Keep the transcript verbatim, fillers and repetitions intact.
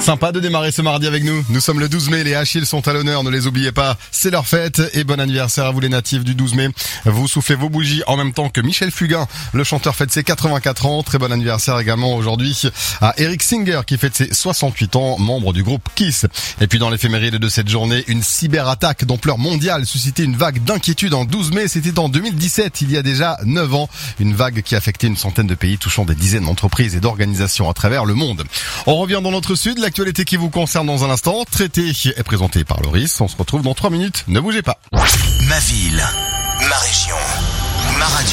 Sympa de démarrer ce mardi avec nous. Nous sommes le douze mai, les Achilles sont à l'honneur, ne les oubliez pas. C'est leur fête et bon anniversaire à vous les natifs du douze mai. Vous soufflez vos bougies en même temps que Michel Fugain. Le chanteur fête ses quatre-vingt-quatre ans. Très bon anniversaire également aujourd'hui à Eric Singer qui fête ses soixante-huit ans, membre du groupe Kiss. Et puis dans l'éphéméride de cette journée, une cyberattaque d'ampleur mondiale suscitait une vague d'inquiétude en douze mai. C'était en deux mille dix-sept, il y a déjà neuf ans. Une vague qui affectait une centaine de pays, touchant des dizaines d'entreprises et d'organisations à travers le monde. On revient dans notre sud, l'actualité qui vous concerne dans un instant. Traité est présenté par Loris. On se retrouve dans trois minutes. Ne bougez pas. Ma ville, ma région, ma radio.